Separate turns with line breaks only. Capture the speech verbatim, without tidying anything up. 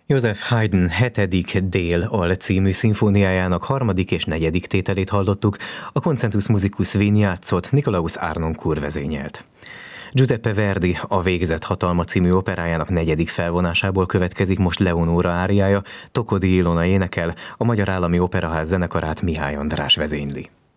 Joseph Haydn hetedik Dél alcímű szimfóniájának harmadik és negyedik tételét hallottuk, a Concentus Musicus Wien játszott, Nikolaus Harnoncourt vezényelt. Giuseppe Verdi a Végzett hatalma című operájának negyedik felvonásából következik most Leonóra áriája, Tokodi Ilona énekel, a Magyar Állami Operaház zenekarát Mihály András vezényli.